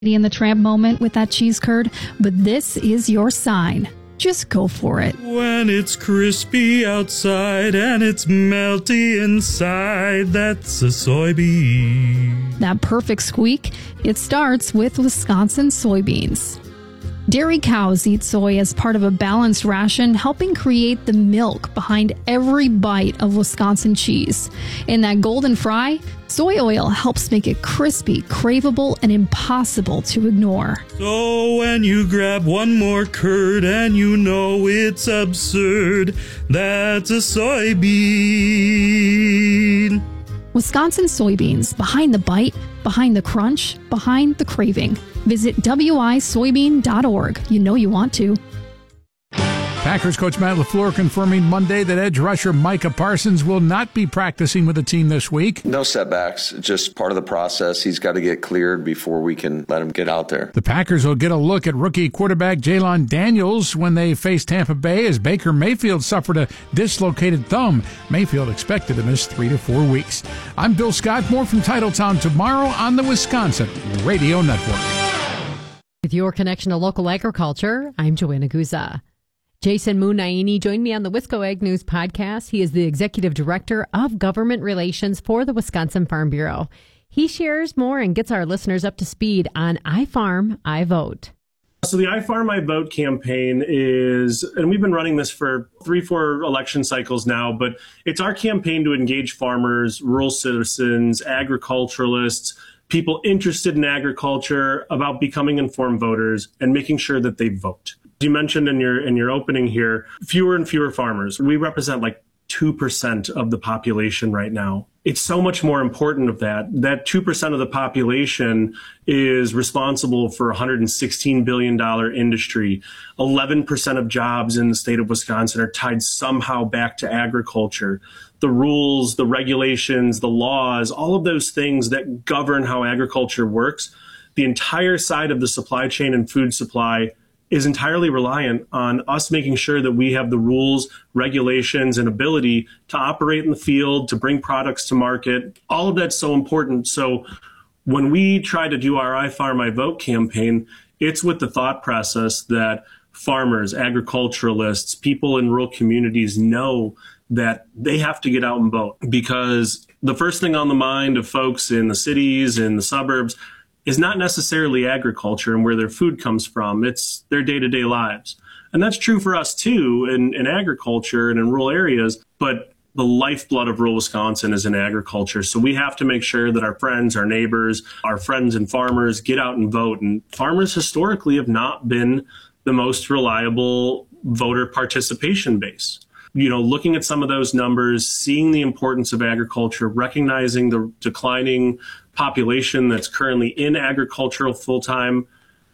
in the Tramp moment with that cheese curd, but this is your sign. Just go for it. When it's crispy outside and it's melty inside, that's a soybean. That perfect squeak, it starts with Wisconsin soybeans. Dairy cows eat soy as part of a balanced ration, helping create the milk behind every bite of Wisconsin cheese. In that golden fry, soy oil helps make it crispy, craveable, and impossible to ignore. So when you grab one more curd and you know it's absurd, that's a soybean. Wisconsin soybeans, behind the bite, behind the crunch, behind the craving. Visit wisoybean.org. You know you want to. Packers coach Matt LaFleur confirming Monday that edge rusher Micah Parsons will not be practicing with the team this week. No setbacks, just part of the process. He's got to get cleared before we can let him get out there. The Packers will get a look at rookie quarterback Jalon Daniels when they face Tampa Bay as Baker Mayfield suffered a dislocated thumb. Mayfield expected to miss 3 to 4 weeks. I'm Bill Scott. More from Titletown tomorrow on the Wisconsin Radio Network. With your connection to local agriculture, I'm Joanna Guza. Jason Munaini joined me on the Wisco Ag News podcast. He is the Executive Director of Government Relations for the Wisconsin Farm Bureau. He shares more and gets our listeners up to speed on I Farm, I Vote. So the I Farm, I Vote campaign is, and we've been running this for 3-4 election cycles now, but it's our campaign to engage farmers, rural citizens, agriculturalists, people interested in agriculture about becoming informed voters and making sure that they vote. You mentioned in your opening here, fewer and fewer farmers. We represent like 2% of the population right now. It's so much more important of that. That 2% of the population is responsible for a $116 billion industry. 11% of jobs in the state of Wisconsin are tied somehow back to agriculture. The rules, the regulations, the laws, all of those things that govern how agriculture works, the entire side of the supply chain and food supply is entirely reliant on us making sure that we have the rules, regulations, and ability to operate in the field, to bring products to market. All of that's so important. So when we try to do our I Farm, I Vote campaign, it's with the thought process that farmers, agriculturalists, people in rural communities know that they have to get out and vote, because the first thing on the mind of folks in the cities, in the suburbs, is not necessarily agriculture and where their food comes from. It's their day-to-day lives. And that's true for us too in agriculture and in rural areas, but the lifeblood of rural Wisconsin is in agriculture. So we have to make sure that our friends, our neighbors, our friends and farmers get out and vote. And farmers historically have not been the most reliable voter participation base. You know, looking at some of those numbers, seeing the importance of agriculture, recognizing the declining population that's currently in agricultural full-time,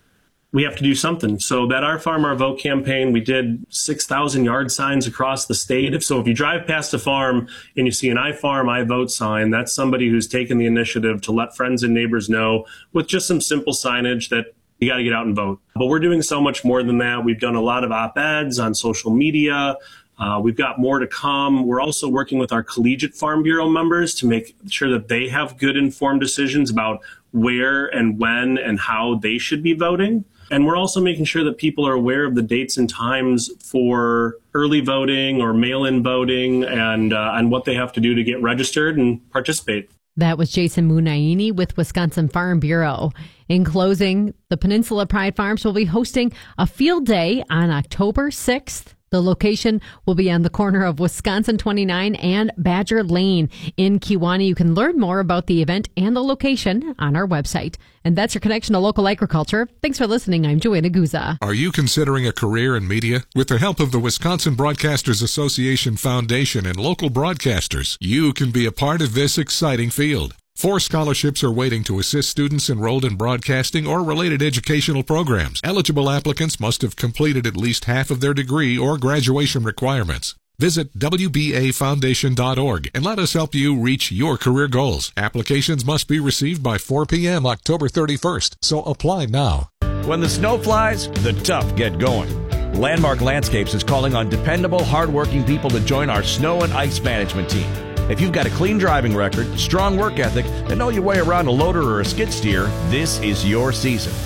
we have to do something. So that Our Farm, Our Vote campaign, we did 6,000 yard signs across the state. So if you drive past a farm and you see an I Farm, I Vote sign, that's somebody who's taken the initiative to let friends and neighbors know with just some simple signage that you got to get out and vote. But we're doing so much more than that. We've done a lot of op-eds on social media. We've got more to come. We're also working with our Collegiate Farm Bureau members to make sure that they have good informed decisions about where and when and how they should be voting. And we're also making sure that people are aware of the dates and times for early voting or mail-in voting and what they have to do to get registered and participate. That was Jason Munaini with Wisconsin Farm Bureau. In closing, the Peninsula Pride Farms will be hosting a field day on October 6th. The location will be on the corner of Wisconsin 29 and Badger Lane in Kewanee. You can learn more about the event and the location on our website. And that's your connection to local agriculture. Thanks for listening. I'm Joanna Guza. Are you considering a career in media? With the help of the Wisconsin Broadcasters Association Foundation and local broadcasters, you can be a part of this exciting field. 4 scholarships are waiting to assist students enrolled in broadcasting or related educational programs. Eligible applicants must have completed at least half of their degree or graduation requirements. Visit WBAFoundation.org and let us help you reach your career goals. Applications must be received by 4 p.m. October 31st, so apply now. When the snow flies, the tough get going. Landmark Landscapes is calling on dependable, hardworking people to join our snow and ice management team. If you've got a clean driving record, strong work ethic, and know your way around a loader or a skid steer, this is your season.